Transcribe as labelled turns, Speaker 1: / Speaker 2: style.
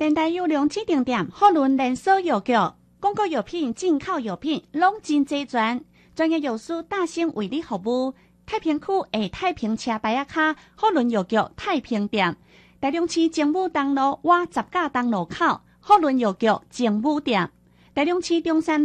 Speaker 1: 电台有良指定店，好伦连锁药局，广告药品、进口药品拢真齐全，专业药师大兴为你服务。太平区下太平车牌仔卡，好伦药局太平店，台中市政府东路外十架东路口，好伦药局政府店，台中市中山